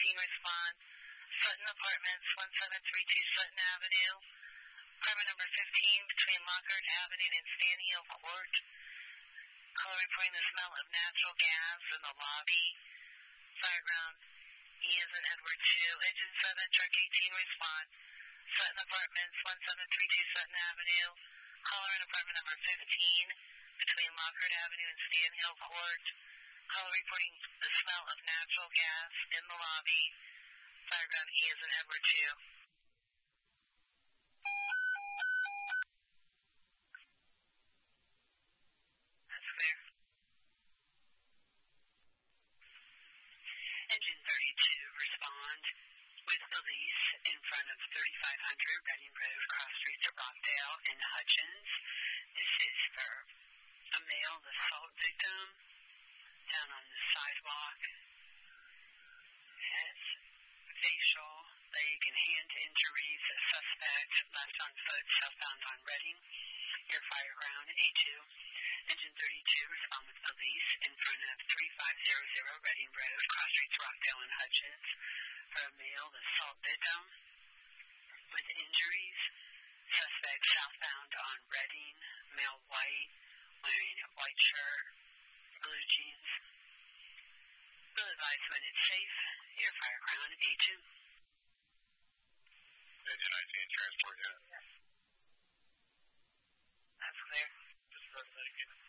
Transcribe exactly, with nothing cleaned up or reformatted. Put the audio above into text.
eighteen respond. Sutton Apartments, one seven three two Sutton Avenue. Apartment number fifteen between Lockhart Avenue and Stanhill Court. Caller reporting the smell of natural gas in the lobby. Fireground, E as in Edward two. Engine seven, truck eighteen respond. Sutton Apartments, one seven three two Sutton Avenue. Caller in apartment number fifteen between Lockhart Avenue and Stanhill Court. Caller reporting the smell of natural gas in the lobby. Fireground, E as in Edward two. That's clear. Engine thirty-two, respond with police in front of thirty-five hundred Reading Road, cross streets at Rockdale and Hutchins. This is for a male assault victim down on the sidewalk. Has facial, leg, and hand injuries. A suspect left on foot, southbound on Reading. Your fireground, A two. Engine thirty-two, respond with police in front of thirty-five hundred Reading Road, cross streets Rockdale and Hutchins, for a male assault victim with injuries. Suspect southbound on Reading, male white, wearing a white shirt, blue jeans. Will advise when it's safe. Your fireground, A two. Engine nineteen, transport unit. That's clear. Just for a second.